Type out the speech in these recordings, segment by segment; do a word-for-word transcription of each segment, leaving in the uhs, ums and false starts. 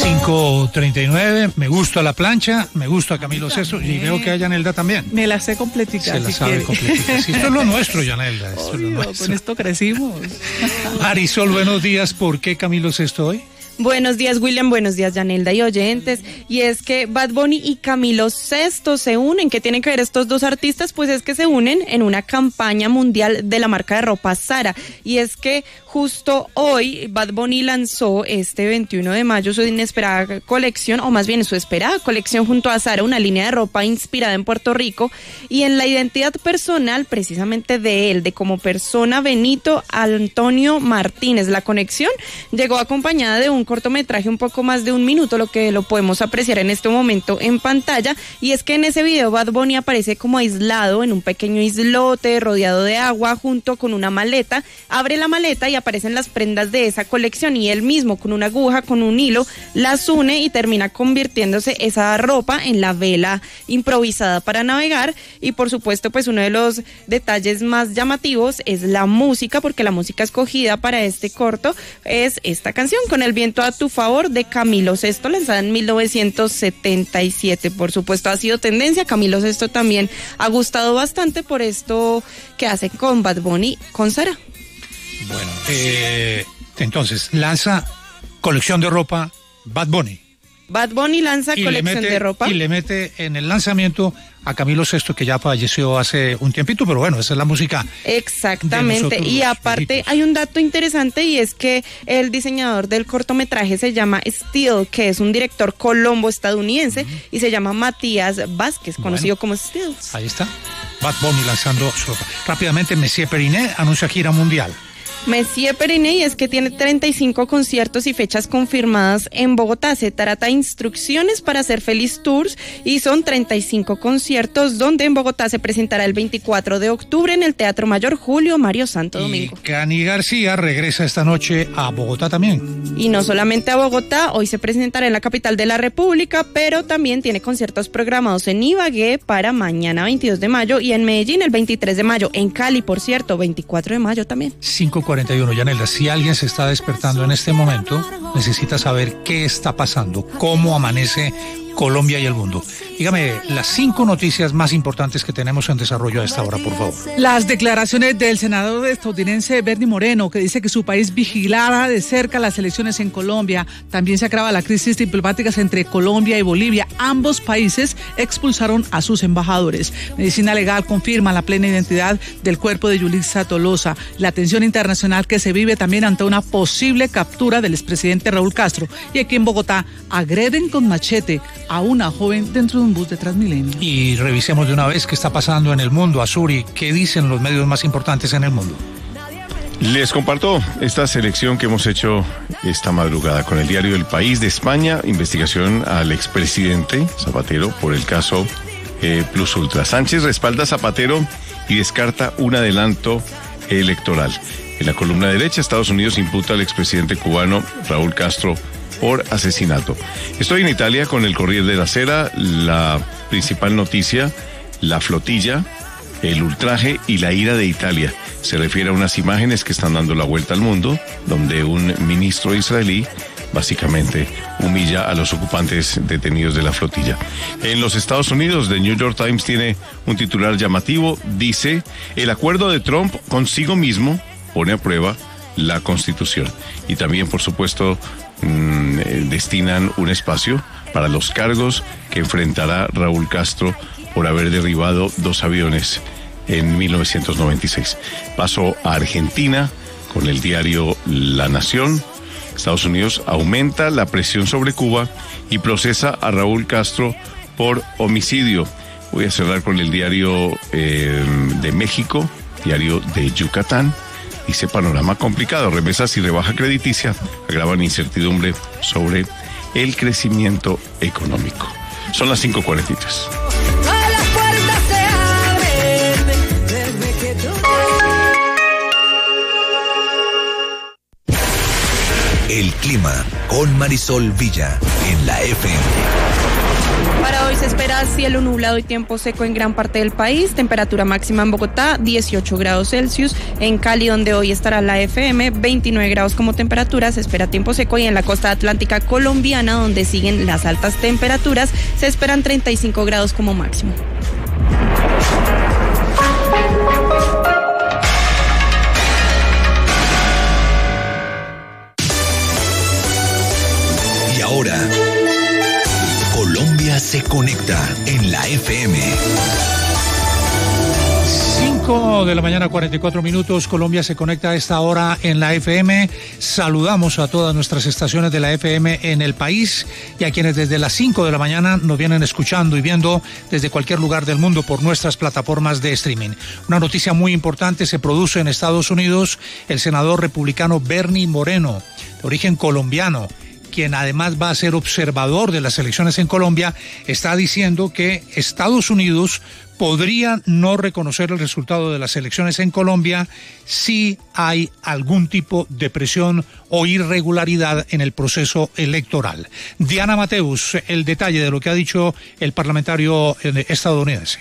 cinco treinta y nueve, me gusta la plancha, me gusta Camilo Sesto y veo que a Yanelda también. Me la sé completica. Se la si sabe completica. Sí, esto es lo nuestro, Yanelda. Esto Obvio, es lo nuestro. con esto crecimos. Marisol, buenos días. ¿Por qué Camilo Sesto hoy? Buenos días, William, buenos días, Yanelda y oyentes. Y es que Bad Bunny y Camilo Sesto se unen. ¿Qué tienen que ver estos dos artistas? Pues es que se unen en una campaña mundial de la marca de ropa Zara. Y es que justo hoy Bad Bunny lanzó este veintiuno de mayo su inesperada colección, o más bien su esperada colección junto a Zara, una línea de ropa inspirada en Puerto Rico. Y en la identidad personal, precisamente de él, de como persona, Benito Antonio Martínez. La conexión llegó acompañada de un cortometraje un poco más de un minuto, lo que lo podemos apreciar en este momento en pantalla, y es que en ese video Bad Bunny aparece como aislado en un pequeño islote rodeado de agua junto con una maleta. Abre la maleta y aparecen las prendas de esa colección y él mismo con una aguja, con un hilo, las une y termina convirtiéndose esa ropa en la vela improvisada para navegar. Y por supuesto, pues uno de los detalles más llamativos es la música, porque la música escogida para este corto es esta canción, Con el viento a tu favor, de Camilo Sesto, lanzada en mil novecientos setenta y siete. Por supuesto ha sido tendencia. Camilo Sesto también ha gustado bastante por esto que hace con Bad Bunny, con Zara. Bueno, eh, entonces lanza colección de ropa Bad Bunny. Bad Bunny lanza y colección mete, de ropa. Y le mete en el lanzamiento a Camilo Sesto, que ya falleció hace un tiempito, pero bueno, esa es la música. Exactamente, y aparte viejitos. Hay un dato interesante, y es que el diseñador del cortometraje se llama Steel, que es un director colombo estadounidense, uh-huh. y se llama Matías Vázquez, conocido bueno, como Steel. Ahí está, Bad Bunny lanzando su ropa. Rápidamente, Messier Periné anuncia gira mundial. Messier Periné es que tiene treinta y cinco conciertos y fechas confirmadas en Bogotá. Se trata de instrucciones para hacer Feliz Tours y son treinta y cinco conciertos, donde en Bogotá se presentará el veinticuatro de octubre en el Teatro Mayor Julio Mario Santo Domingo. Y Cani García regresa esta noche a Bogotá también. Y no solamente a Bogotá, hoy se presentará en la capital de la República, pero también tiene conciertos programados en Ibagué para mañana veintidós de mayo y en Medellín el veintitrés de mayo. En Cali, por cierto, veinticuatro de mayo también. cinco cuarenta y uno, Yanelda, si alguien se está despertando en este momento, necesita saber qué está pasando, cómo amanece Colombia y el mundo. Dígame las cinco noticias más importantes que tenemos en desarrollo a esta hora, por favor. Las declaraciones del senador estadounidense Bernie Moreno, que dice que su país vigilará de cerca las elecciones en Colombia. También se agrava la crisis diplomática entre Colombia y Bolivia. Ambos países expulsaron a sus embajadores. Medicina Legal confirma la plena identidad del cuerpo de Yulitza Tolosa. La tensión internacional que se vive también ante una posible captura del expresidente Raúl Castro. Y aquí en Bogotá agreden con machete a una joven dentro de un bus de Transmilenio. Y revisemos de una vez qué está pasando en el mundo. Azuri, ¿qué dicen los medios más importantes en el mundo? Les comparto esta selección que hemos hecho esta madrugada con el diario El País de España. Investigación al expresidente Zapatero por el caso eh, Plus Ultra. Sánchez respalda a Zapatero y descarta un adelanto electoral. En la columna derecha, Estados Unidos imputa al expresidente cubano Raúl Castro por asesinato. Estoy en Italia con el Corriere della Sera, la principal noticia, la flotilla, el ultraje y la ira de Italia. Se refiere a unas imágenes que están dando la vuelta al mundo, donde un ministro israelí básicamente humilla a los ocupantes detenidos de la flotilla. En los Estados Unidos, The New York Times tiene un titular llamativo, dice, el acuerdo de Trump consigo mismo pone a prueba la Constitución. Y también, por supuesto, mmm, eh, destinan un espacio para los cargos que enfrentará Raúl Castro por haber derribado dos aviones en mil novecientos noventa y seis. Paso a Argentina con el diario La Nación. Estados Unidos aumenta la presión sobre Cuba y procesa a Raúl Castro por homicidio. Voy a cerrar con el diario eh, de México, diario de Yucatán. Dice panorama complicado, remesas y rebaja crediticia agravan incertidumbre sobre el crecimiento económico. Son las cinco cuarenta y tres. El clima con Marisol Villa en la F M. Para hoy se espera cielo nublado y tiempo seco en gran parte del país, temperatura máxima en Bogotá dieciocho grados Celsius, en Cali donde hoy estará la F M veintinueve grados como temperatura, se espera tiempo seco y en la costa atlántica colombiana donde siguen las altas temperaturas se esperan treinta y cinco grados como máximo. Y ahora, Colombia se conecta en la F M. cinco de la mañana, cuarenta y cuatro minutos. Colombia se conecta a esta hora en la F M. Saludamos a todas nuestras estaciones de la F M en el país y a quienes desde las cinco de la mañana nos vienen escuchando y viendo desde cualquier lugar del mundo por nuestras plataformas de streaming. Una noticia muy importante se produce en Estados Unidos. El senador republicano Bernie Moreno, de origen colombiano, quien además va a ser observador de las elecciones en Colombia, está diciendo que Estados Unidos podría no reconocer el resultado de las elecciones en Colombia si hay algún tipo de presión o irregularidad en el proceso electoral. Diana Mateus, el detalle de lo que ha dicho el parlamentario estadounidense.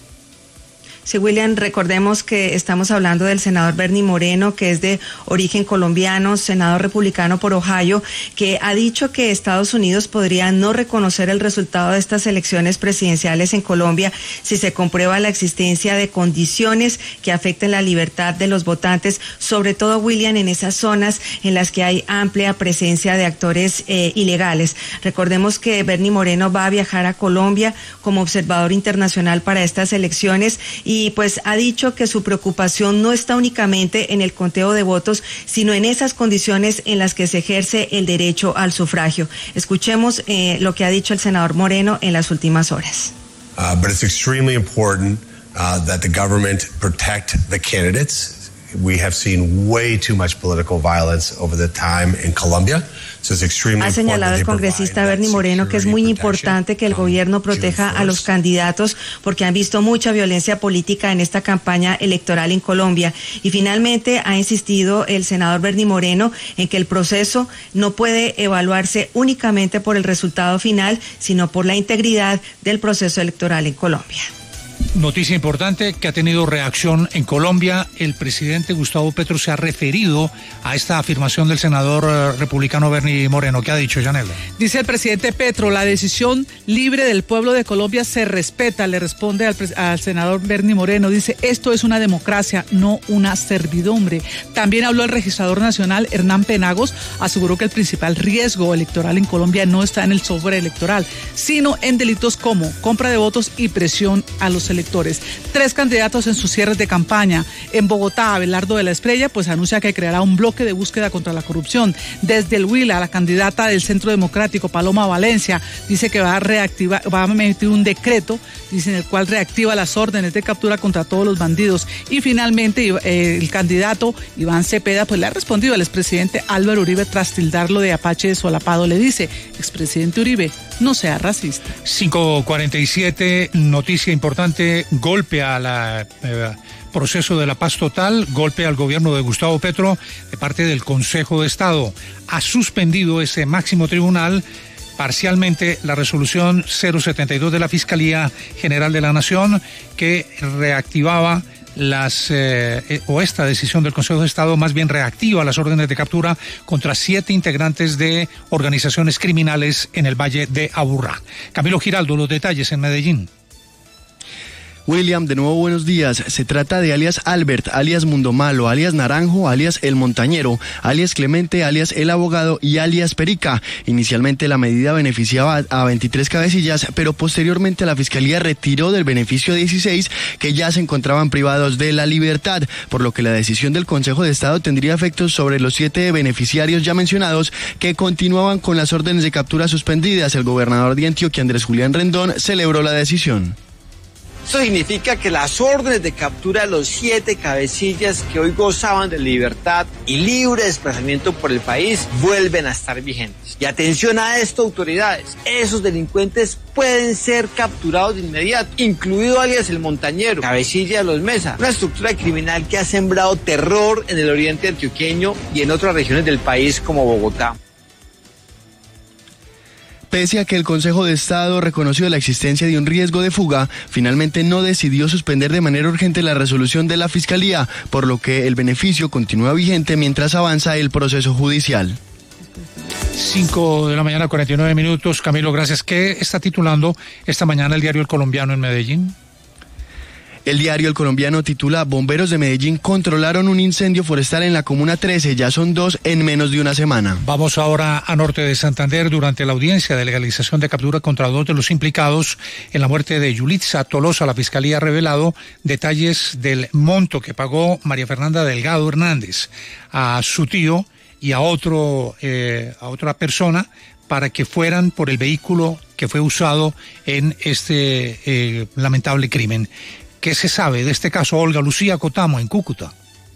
Sí, William, recordemos que estamos hablando del senador Bernie Moreno, que es de origen colombiano, senador republicano por Ohio, que ha dicho que Estados Unidos podría no reconocer el resultado de estas elecciones presidenciales en Colombia si se comprueba la existencia de condiciones que afecten la libertad de los votantes, sobre todo, William, en esas zonas en las que hay amplia presencia de actores eh, ilegales. Recordemos que Bernie Moreno va a viajar a Colombia como observador internacional para estas elecciones y Y pues ha dicho que su preocupación no está únicamente en el conteo de votos, sino en esas condiciones en las que se ejerce el derecho al sufragio. Escuchemos eh, lo que ha dicho el senador Moreno en las últimas horas. Uh, but it's extremely important uh, that the government protect the candidates. We have seen way too much political violence over the time in Colombia. So it's extremely ha señalado el congresista Bernie Moreno que es muy importante que el gobierno proteja a los candidatos porque han visto mucha violencia política en esta campaña electoral en Colombia. Y finalmente ha insistido el senador Bernie Moreno en que el proceso no puede evaluarse únicamente por el resultado final, sino por la integridad del proceso electoral en Colombia. Noticia importante que ha tenido reacción en Colombia. El presidente Gustavo Petro se ha referido a esta afirmación del senador uh, republicano Bernie Moreno. ¿Qué ha dicho, Yanela? Dice el presidente Petro, la decisión libre del pueblo de Colombia se respeta. Le responde al, al senador Bernie Moreno. Dice, esto es una democracia, no una servidumbre. También habló el registrador nacional, Hernán Penagos. Aseguró que el principal riesgo electoral en Colombia no está en el software electoral, sino en delitos como compra de votos y presión a los electores. Tres candidatos en sus cierres de campaña. En Bogotá, Abelardo de la Espriella pues anuncia que creará un bloque de búsqueda contra la corrupción. Desde el Huila, la candidata del Centro Democrático, Paloma Valencia, dice que va a reactivar, va a emitir un decreto, dice, en el cual reactiva las órdenes de captura contra todos los bandidos. Y finalmente eh, el candidato Iván Cepeda pues le ha respondido al expresidente Álvaro Uribe tras tildarlo de Apache de solapado. Le dice, expresidente Uribe, no sea racista. cinco cuarenta y siete, noticia importante, golpe a la eh, proceso de la paz total, golpe al gobierno de Gustavo Petro de parte del Consejo de Estado. Ha suspendido ese máximo tribunal parcialmente la resolución cero setenta y dos de la Fiscalía General de la Nación que reactivaba las eh, o esta decisión del Consejo de Estado más bien reactiva las órdenes de captura contra siete integrantes de organizaciones criminales en el Valle de Aburrá. Camilo Giraldo, los detalles en Medellín. William, de nuevo buenos días. Se trata de alias Albert, alias Mundo Malo, alias Naranjo, alias El Montañero, alias Clemente, alias El Abogado y alias Perica. Inicialmente la medida beneficiaba a veintitrés cabecillas, pero posteriormente la Fiscalía retiró del beneficio dieciséis que ya se encontraban privados de la libertad, por lo que la decisión del Consejo de Estado tendría efectos sobre los siete beneficiarios ya mencionados que continuaban con las órdenes de captura suspendidas. El gobernador de Antioquia, Andrés Julián Rendón, celebró la decisión. Esto significa que las órdenes de captura de los siete cabecillas que hoy gozaban de libertad y libre desplazamiento por el país vuelven a estar vigentes. Y atención a esto, autoridades, esos delincuentes pueden ser capturados de inmediato, incluido alias El Montañero, cabecilla de los Mesa, una estructura criminal que ha sembrado terror en el oriente antioqueño y en otras regiones del país como Bogotá. Pese a que el Consejo de Estado reconoció la existencia de un riesgo de fuga, finalmente no decidió suspender de manera urgente la resolución de la Fiscalía, por lo que el beneficio continúa vigente mientras avanza el proceso judicial. cinco de la mañana, cuarenta y nueve minutos. Camilo, gracias. ¿Qué está titulando esta mañana el diario El Colombiano en Medellín? El diario El Colombiano titula: Bomberos de Medellín controlaron un incendio forestal en la Comuna trece, ya son dos en menos de una semana. Vamos ahora a norte de Santander. Durante la audiencia de legalización de captura contra dos de los implicados en la muerte de Yulitza Tolosa, la Fiscalía ha revelado detalles del monto que pagó María Fernanda Delgado Hernández a su tío y a otro eh, a otra persona para que fueran por el vehículo que fue usado en este eh, lamentable crimen. ¿Qué se sabe de este caso? Olga Lucía Cotamo, en Cúcuta.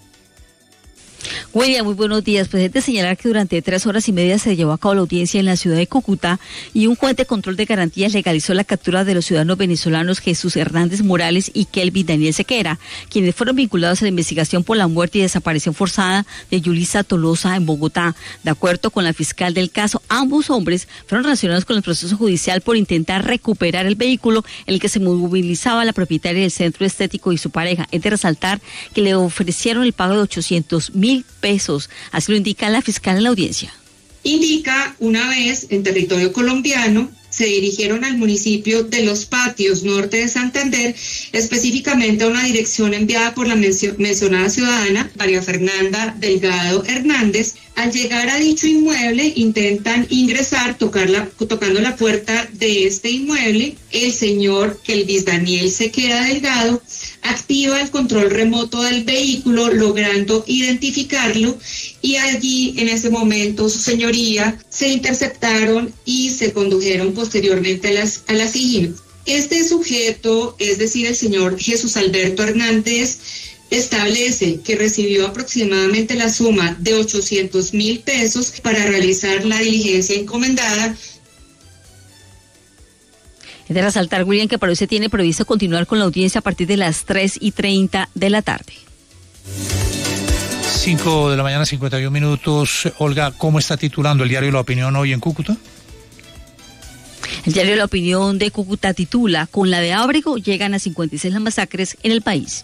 William, muy buenos días. Pues es de señalar que durante tres horas y media se llevó a cabo la audiencia en la ciudad de Cúcuta y un juez de control de garantías legalizó la captura de los ciudadanos venezolanos Jesús Hernández Morales y Kelvin Daniel Sequera, quienes fueron vinculados a la investigación por la muerte y desaparición forzada de Yulitza Tolosa en Bogotá. De acuerdo con la fiscal del caso, ambos hombres fueron relacionados con el proceso judicial por intentar recuperar el vehículo en el que se movilizaba la propietaria del centro estético y su pareja. Es de resaltar que le ofrecieron el pago de ochocientos mil pesos, así lo indica la fiscal en la audiencia. Indica, una vez en territorio colombiano, se dirigieron al municipio de Los Patios, norte de Santander, específicamente a una dirección enviada por la mencionada ciudadana, María Fernanda Delgado Hernández. Al llegar a dicho inmueble, intentan ingresar, tocar la, tocando la puerta de este inmueble. El señor Kelvin Daniel Sequera Delgado activa el control remoto del vehículo, logrando identificarlo, y allí, en ese momento, su señoría se interceptaron y se condujeron posteriormente a, las, a la SIJIN. Este sujeto, es decir, el señor Jesús Alberto Hernández, establece que recibió aproximadamente la suma de ochocientos mil pesos para realizar la diligencia encomendada. Es de resaltar, William, que para hoy se tiene previsto continuar con la audiencia a partir de las tres y treinta de la tarde. cinco de la mañana, cincuenta y uno minutos. Olga, ¿cómo está titulando el diario La Opinión hoy en Cúcuta? El diario La Opinión de Cúcuta titula: Con la de Ábrego llegan a cincuenta y seis las masacres en el país.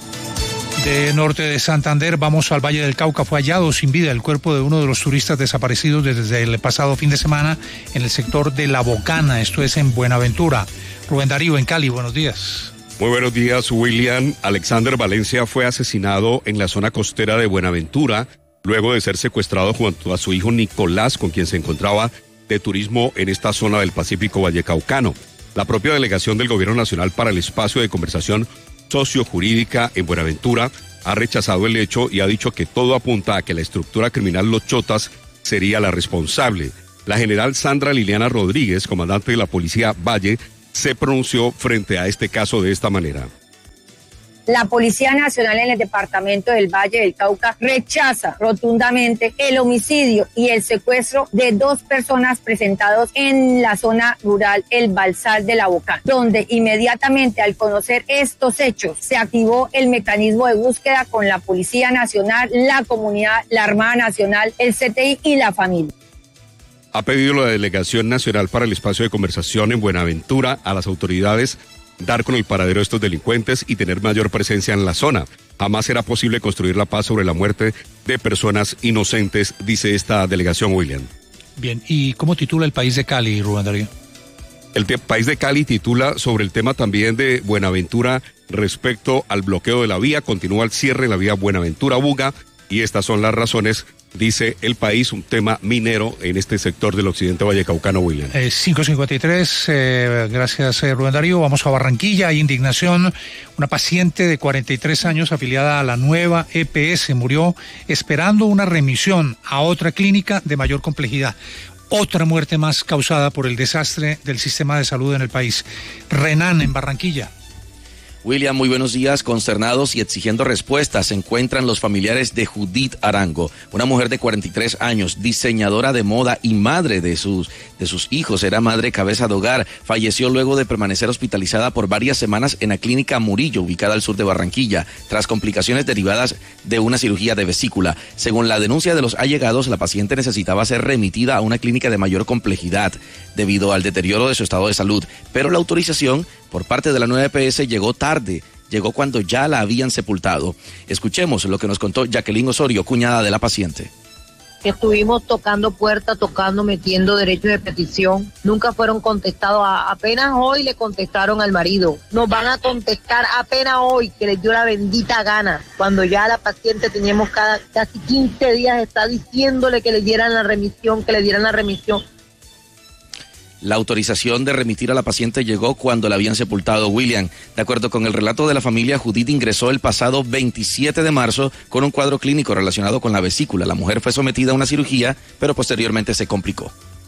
De norte de Santander vamos al Valle del Cauca. Fue hallado sin vida el cuerpo de uno de los turistas desaparecidos desde el pasado fin de semana en el sector de La Bocana, esto es en Buenaventura. Rubén Darío, en Cali, buenos días. Muy buenos días, William. Alexander Valencia fue asesinado en la zona costera de Buenaventura luego de ser secuestrado junto a su hijo Nicolás, con quien se encontraba de turismo en esta zona del Pacífico vallecaucano. La propia delegación del Gobierno Nacional para el Espacio de Conversación Sociojurídica en Buenaventura ha rechazado el hecho y ha dicho que todo apunta a que la estructura criminal Los Chotas sería la responsable. La general Sandra Liliana Rodríguez, comandante de la Policía Valle, se pronunció frente a este caso de esta manera. La Policía Nacional en el departamento del Valle del Cauca rechaza rotundamente el homicidio y el secuestro de dos personas presentados en la zona rural El Balsal de La Bocana, donde inmediatamente al conocer estos hechos se activó el mecanismo de búsqueda con la Policía Nacional, la comunidad, la Armada Nacional, el C T I y la familia. Ha pedido la Delegación Nacional para el Espacio de Conversación en Buenaventura a las autoridades dar con el paradero de estos delincuentes y tener mayor presencia en la zona. Jamás será posible construir la paz sobre la muerte de personas inocentes, dice esta delegación, William. Bien, ¿y cómo titula el País de Cali, Rubén Darío? El te- País de Cali titula sobre el tema también de Buenaventura respecto al bloqueo de la vía. Continúa el cierre de la vía Buenaventura-Buga y estas son las razones, dice el País, un tema minero en este sector del occidente vallecaucano, William. Eh, cinco cincuenta y tres, eh, gracias eh, Rubén Darío. Vamos a Barranquilla. Hay indignación. Una paciente de cuarenta y tres años afiliada a la nueva E P S murió esperando una remisión a otra clínica de mayor complejidad. Otra muerte más causada por el desastre del sistema de salud en el país. Renan, en Barranquilla. William, muy buenos días. Consternados y exigiendo respuestas se encuentran los familiares de Judith Arango, una mujer de cuarenta y tres años, diseñadora de moda y madre de sus, de sus hijos. Era madre cabeza de hogar. Falleció luego de permanecer hospitalizada por varias semanas en la clínica Murillo, ubicada al sur de Barranquilla, tras complicaciones derivadas de una cirugía de vesícula. Según la denuncia de los allegados, la paciente necesitaba ser remitida a una clínica de mayor complejidad debido al deterioro de su estado de salud, pero la autorización por parte de la nueva E P S llegó tarde, llegó cuando ya la habían sepultado. Escuchemos lo que nos contó Jacqueline Osorio, cuñada de la paciente. Estuvimos tocando puertas, tocando, metiendo derechos de petición. Nunca fueron contestados. A, apenas hoy le contestaron al marido. Nos van a contestar apenas hoy, que les dio la bendita gana. Cuando ya la paciente teníamos cada, casi quince días, está diciéndole que le dieran la remisión, que le dieran la remisión. La autorización de remitir a la paciente llegó cuando la habían sepultado. William, de acuerdo con el relato de la familia, Judith ingresó el pasado veintisiete de marzo con un cuadro clínico relacionado con la vesícula. La mujer fue sometida a una cirugía, pero posteriormente se complicó.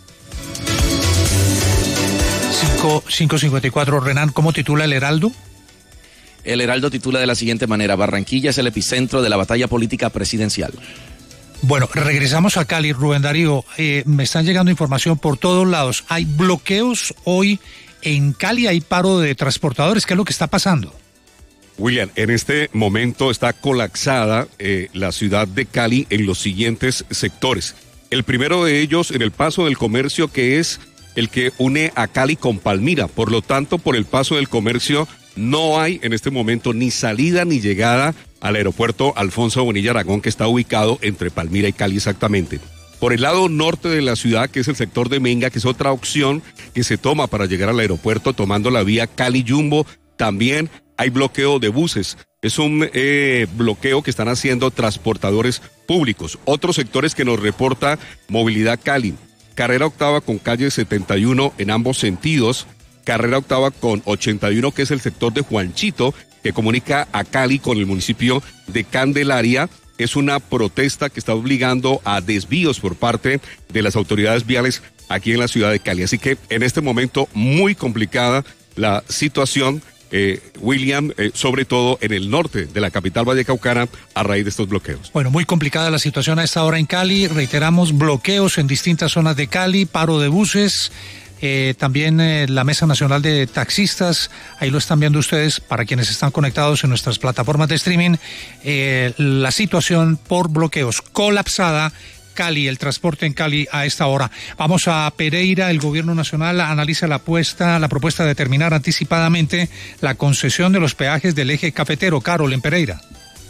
cinco cincuenta y cuatro, Renan, ¿cómo titula el Heraldo? El Heraldo titula de la siguiente manera: Barranquilla es el epicentro de la batalla política presidencial. Bueno, regresamos a Cali, Rubén Darío. Eh, me están llegando información por todos lados. Hay bloqueos hoy en Cali, hay paro de transportadores. ¿Qué es lo que está pasando? William, en este momento está colapsada eh, la ciudad de Cali en los siguientes sectores. El primero de ellos en el paso del comercio, que es el que une a Cali con Palmira. Por lo tanto, por el paso del comercio no hay en este momento ni salida ni llegada al aeropuerto Alfonso Bonilla Aragón, que está ubicado entre Palmira y Cali exactamente. Por el lado norte de la ciudad, que es el sector de Menga, que es otra opción que se toma para llegar al aeropuerto tomando la vía Cali-Yumbo, también hay bloqueo de buses. Es un eh, bloqueo que están haciendo transportadores públicos. Otros sectores que nos reporta Movilidad Cali: carrera octava con calle setenta y uno en ambos sentidos, carrera octava con ochenta y uno, que es el sector de Juanchito, que comunica a Cali con el municipio de Candelaria. Es una protesta que está obligando a desvíos por parte de las autoridades viales aquí en la ciudad de Cali. Así que en este momento muy complicada la situación, eh, William, eh, sobre todo en el norte de la capital vallecaucana, a raíz de estos bloqueos. Bueno, muy complicada la situación a esta hora en Cali. Reiteramos, bloqueos en distintas zonas de Cali, paro de buses. Eh, también eh, la Mesa Nacional de Taxistas, ahí lo están viendo ustedes para quienes están conectados en nuestras plataformas de streaming, eh, la situación por bloqueos, colapsada Cali, el transporte en Cali a esta hora. Vamos a Pereira. El gobierno nacional analiza la apuesta, la propuesta de terminar anticipadamente la concesión de los peajes del eje cafetero. Carol, en Pereira.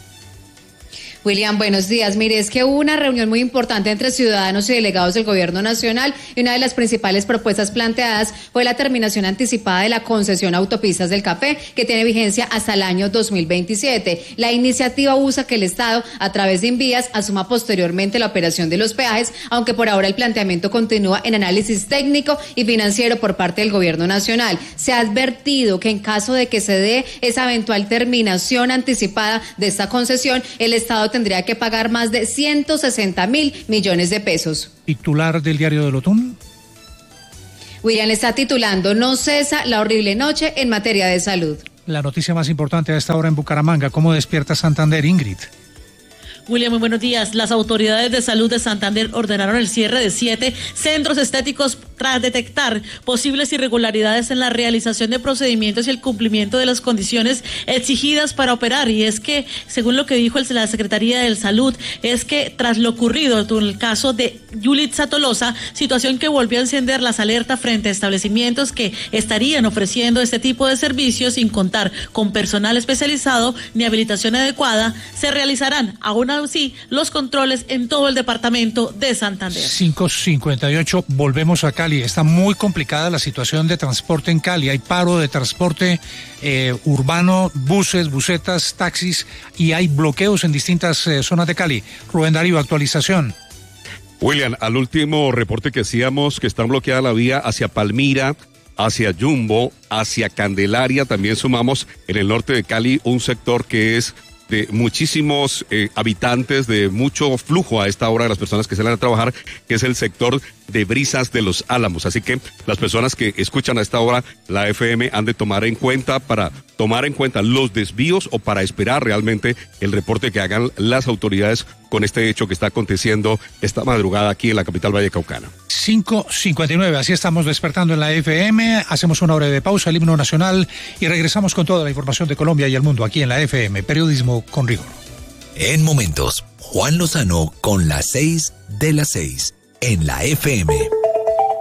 William, buenos días. Mire, es que hubo una reunión muy importante entre ciudadanos y delegados del gobierno nacional y una de las principales propuestas planteadas fue la terminación anticipada de la concesión a Autopistas del Café, que tiene vigencia hasta el año dos mil veintisiete. La iniciativa busca que el Estado, a través de Invías, asuma posteriormente la operación de los peajes, aunque por ahora el planteamiento continúa en análisis técnico y financiero por parte del gobierno nacional. Se ha advertido que en caso de que se dé esa eventual terminación anticipada de esta concesión, el Estado tendría que pagar más de ciento sesenta mil millones de pesos. Titular del Diario de Lotún. William está titulando: No cesa la horrible noche en materia de salud. La noticia más importante a esta hora en Bucaramanga: ¿cómo despierta Santander, Ingrid? William, muy buenos días. Las autoridades de salud de Santander ordenaron el cierre de siete centros estéticos tras detectar posibles irregularidades en la realización de procedimientos y el cumplimiento de las condiciones exigidas para operar. Y es que, según lo que dijo la Secretaría de Salud, es que tras lo ocurrido en el caso de Yulitza Tolosa, situación que volvió a encender las alertas frente a establecimientos que estarían ofreciendo este tipo de servicios sin contar con personal especializado ni habilitación adecuada, se realizarán aún así los controles en todo el departamento de Santander. cinco cincuenta y ocho, volvemos a Cali. Está muy complicada la situación de transporte en Cali. Hay paro de transporte eh, urbano, buses, busetas, taxis, y hay bloqueos en distintas eh, zonas de Cali. Rubén Darío, actualización. William, al último reporte que hacíamos, que está bloqueada la vía hacia Palmira, hacia Yumbo, hacia Candelaria. También sumamos en el norte de Cali un sector que es de muchísimos eh, habitantes, de mucho flujo a esta hora de las personas que salen a trabajar, que es el sector de Brisas de los Álamos. Así que las personas que escuchan a esta hora la F M han de tomar en cuenta para tomar en cuenta los desvíos o para esperar realmente el reporte que hagan las autoridades con este hecho que está aconteciendo esta madrugada aquí en la capital vallecaucana. cinco cincuenta y nueve, así estamos despertando en la F M, hacemos una breve pausa, el himno nacional y regresamos con toda la información de Colombia y el mundo aquí en la F M, periodismo con rigor. En momentos, Juan Lozano con las seis de las seis en la F M.